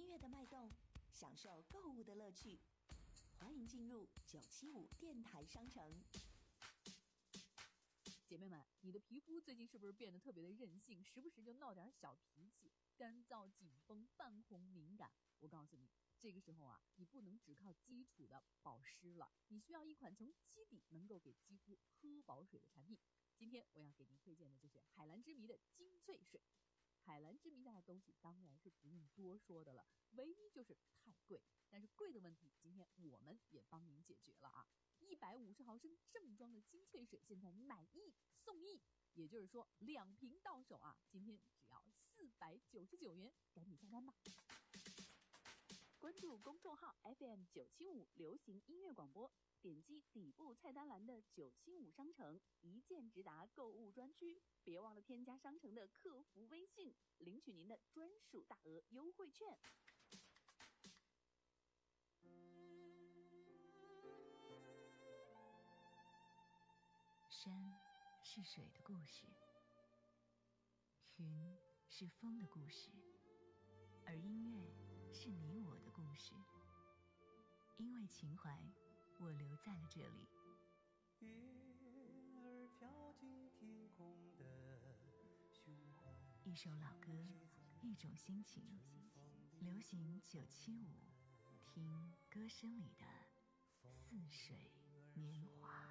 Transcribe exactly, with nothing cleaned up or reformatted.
乐的脉动，享受购物的乐趣。欢迎进入九七五电台商城。 姐妹们，你的皮肤最近是不是变得特别的任性，时不时就闹点小脾气，干燥、紧绷、泛红、敏感？我告诉你，这个时候啊，你不能只靠基础的保湿了，你需要一款从基底能够给肌肤喝饱水的产品。今天我要给您推荐的就是海蓝之谜的精粹水。海蓝之谜家的东西当然是不用多说的了，唯一就是太贵。但是贵的问题，今天我们也帮您解决了啊！一百五十毫升正装的精粹水，现在买一送一，也就是说两瓶到手啊！今天只要四百九十九元，赶紧下单吧！关注公众号 F M 九七五流行音乐广播，点击底部菜单栏的九七五商城，一键直达购物专区。别忘了添加商城的客服微信，领取您的专属大额优惠券。 山是水的故事，云是风的故事，而音乐是你我的故事。因为情怀，我留在了这里。 月儿飘进天空的胸怀， 一首老歌，一种心情，流行九七五，听歌声里的似水年华。